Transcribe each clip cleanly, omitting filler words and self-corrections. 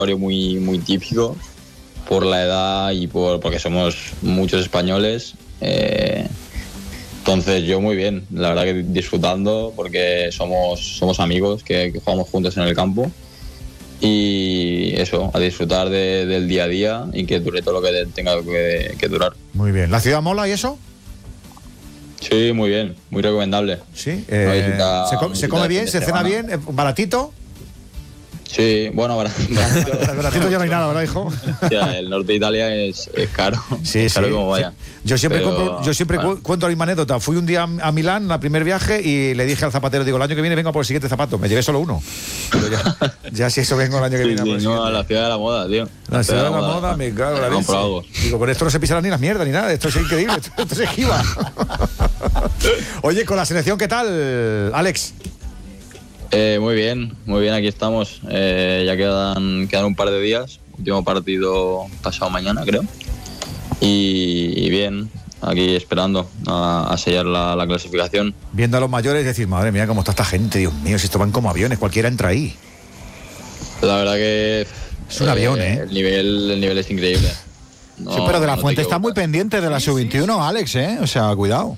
horario muy, muy típico por la edad y porque somos muchos españoles. Entonces yo muy bien, la verdad que disfrutando porque somos amigos que jugamos juntos en el campo. Y eso, a disfrutar del día a día y que dure todo lo que tenga que durar. Muy bien. ¿La ciudad mola y eso? Sí, muy bien, muy recomendable. Sí, ¿se come bien? ¿Se cena bien? ¿Baratito? Sí, bueno, baratito ya no hay nada, ¿verdad, hijo? Ya, el norte de Italia es caro. Sí, es caro sí, como vaya. Sí. Yo siempre cuento la misma anécdota. Fui un día a Milán, al primer viaje, y le dije al zapatero, digo, el año que viene vengo por el siguiente zapato. Me llevé solo uno. Ya si eso vengo el año que viene. Sí, no, a la ciudad de la moda, tío. La ciudad de la moda, me cago en la leche. Digo, con esto no se pisarán ni las mierdas ni nada. Esto es increíble, esto se esquiva. Oye, con la selección, ¿qué tal, Alex? Muy bien, aquí estamos. Ya quedan un par de días. Último partido pasado mañana, creo. Y bien, aquí esperando a sellar la clasificación. Viendo a los mayores y decir, madre mía, cómo está esta gente, Dios mío, si esto van como aviones, cualquiera entra ahí. La verdad que es un avión, ¿eh? El nivel es increíble. No, sí, pero De la Fuente está muy pendiente de la sub-21, Alex, ¿eh? O sea, cuidado.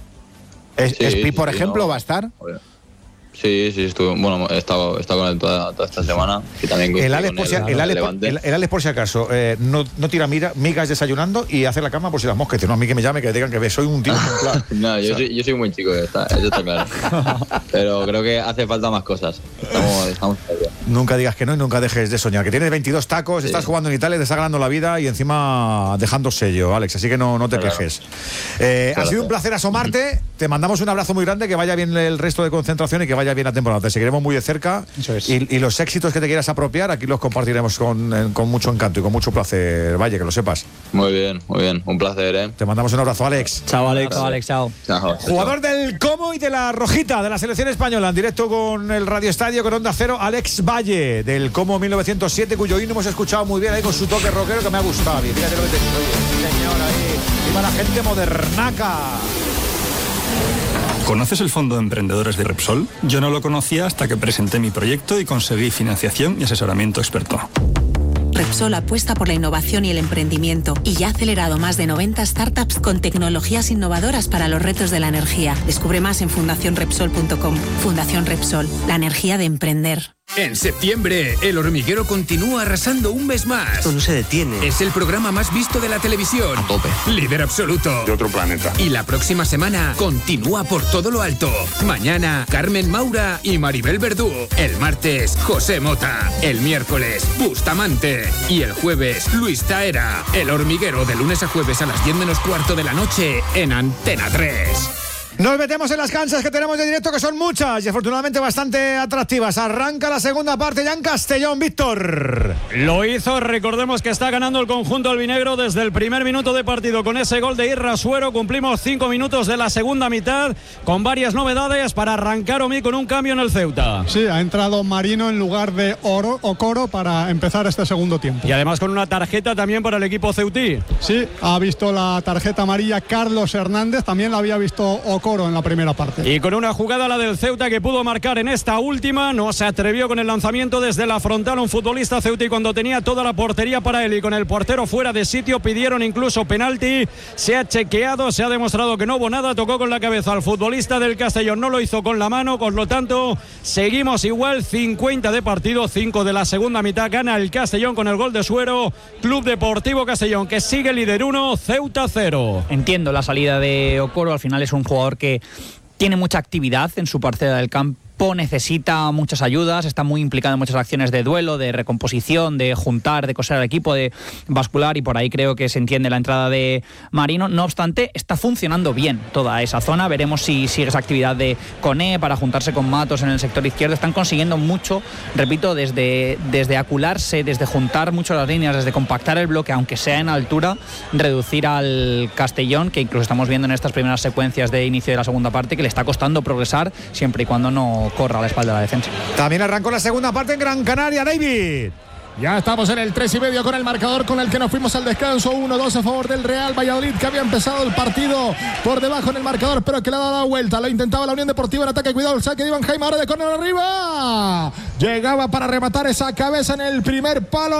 Espi, por ejemplo, ¿va a estar? Sí, estuve, bueno, he estado con él toda esta semana. Y también el Alex, por si acaso, no tira migas desayunando y hace la cama por si las moscas. No, a mí que me llame, que digan que soy un tío ejemplar. No, yo soy un buen chico, eso está claro. Pero creo que hace falta más cosas. Estamos nunca digas que no y nunca dejes de soñar. Que tienes 22 tacos, estás jugando en Italia, te está ganando la vida y encima dejando sello, Alex. Así que no te quejes. Ha sido un placer asomarte. Te mandamos un abrazo muy grande, que vaya bien el resto de concentración y que vaya bien la temporada. Te seguiremos muy de cerca. Eso es. Y los éxitos que te quieras apropiar, aquí los compartiremos con mucho encanto y con mucho placer. Vaya, que lo sepas. Muy bien. Un placer, ¿eh? Te mandamos un abrazo, Alex. Chao, Alex. Chao. Jugador del Como y de la Rojita, de la selección española, en directo con el Radio Estadio, con Onda Cero, Alex Valle, del Como 1907, cuyo himno hemos escuchado muy bien ahí con su toque rockero que me ha gustado. Bien, fíjate lo que te digo. Señor, ahí. Viva la gente modernaca. ¿Conoces el Fondo de Emprendedores de Repsol? Yo no lo conocía hasta que presenté mi proyecto y conseguí financiación y asesoramiento experto. Repsol apuesta por la innovación y el emprendimiento y ya ha acelerado más de 90 startups con tecnologías innovadoras para los retos de la energía. Descubre más en fundacionrepsol.com. Fundación Repsol, la energía de emprender. En septiembre, El Hormiguero continúa arrasando un mes más. Esto no se detiene. Es el programa más visto de la televisión. A tope. Líder absoluto. De otro planeta. Y la próxima semana continúa por todo lo alto. Mañana, Carmen Maura y Maribel Verdú. El martes, José Mota. El miércoles, Bustamante. Y el jueves, Luis Taera. El Hormiguero, de lunes a jueves a las 10:15 de la noche en Antena 3. Nos metemos en las canchas que tenemos de directo, que son muchas y afortunadamente bastante atractivas. Arranca la segunda parte ya en Castellón, Víctor. Lo hizo, recordemos que está ganando el conjunto albinegro desde el primer minuto de partido con ese gol de Irra Suero. Cumplimos 5 minutos de la segunda mitad con varias novedades para arrancar Omi con un cambio en el Ceuta. Sí, ha entrado Marino en lugar de Okoro para empezar este segundo tiempo. Y además con una tarjeta también para el equipo ceutí. Sí, ha visto la tarjeta amarilla Carlos Hernández, también la había visto Okoro en la primera parte. Y con una jugada, la del Ceuta, que pudo marcar en esta última, no se atrevió con el lanzamiento desde la frontal un futbolista ceutí cuando tenía toda la portería para él y con el portero fuera de sitio. Pidieron incluso penalti, se ha chequeado, se ha demostrado que no hubo nada, tocó con la cabeza al futbolista del Castellón, no lo hizo con la mano, por lo tanto seguimos igual. 50 de partido, 5 de la segunda mitad, gana el Castellón con el gol de Suero. Club Deportivo Castellón, que sigue líder 1, Ceuta 0. Entiendo la salida de Okoro, al final es un jugador que tiene mucha actividad en su parcela del campo, necesita muchas ayudas, está muy implicado en muchas acciones de duelo, de recomposición, de juntar, de coser al equipo, de bascular, y por ahí creo que se entiende la entrada de Marino. No obstante, está funcionando bien toda esa zona. Veremos si sigue esa actividad de Coné para juntarse con Matos en el sector izquierdo. Están consiguiendo mucho, repito, desde acularse, desde juntar mucho las líneas, desde compactar el bloque, aunque sea en altura, reducir al Castellón, que incluso estamos viendo en estas primeras secuencias de inicio de la segunda parte que le está costando progresar, siempre y cuando no corra a la espalda de la defensa. También arrancó la segunda parte en Gran Canaria, David. Ya estamos en el 3:30 con el marcador con el que nos fuimos al descanso. 1-2 a favor del Real Valladolid, que había empezado el partido por debajo en el marcador, pero que le ha dado la vuelta. Lo intentaba la Unión Deportiva en ataque. Cuidado el saque de Iván Jaime, ahora de córner arriba. Llegaba para rematar esa cabeza en el primer palo.